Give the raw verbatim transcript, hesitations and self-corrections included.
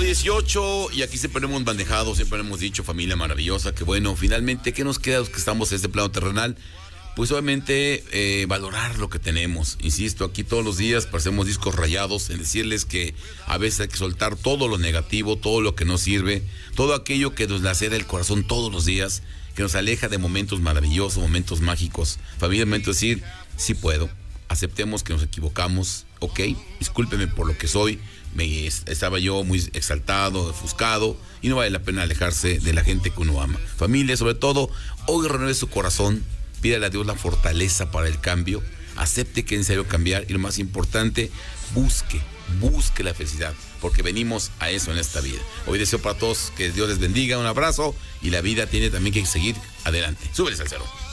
dieciocho y aquí siempre hemos manejado, siempre hemos dicho, familia maravillosa, que bueno, finalmente, ¿qué nos queda los que estamos en este plano terrenal? Pues obviamente eh, valorar lo que tenemos. Insisto, aquí todos los días parecemos discos rayados en decirles que a veces hay que soltar todo lo negativo, todo lo que no sirve, todo aquello que nos lacera el corazón todos los días, que nos aleja de momentos maravillosos, momentos mágicos. Familia, momento decir, sí puedo, aceptemos que nos equivocamos, ok, discúlpeme por lo que soy, me estaba yo muy exaltado, ofuscado, y no vale la pena alejarse de la gente que uno ama. Familia, sobre todo, hoy renueve su corazón, pídale a Dios la fortaleza para el cambio, acepte que es necesario cambiar y lo más importante, busque, busque la felicidad, porque venimos a eso en esta vida. Hoy deseo para todos que Dios les bendiga, un abrazo y la vida tiene también que seguir adelante. Súbeles al cero.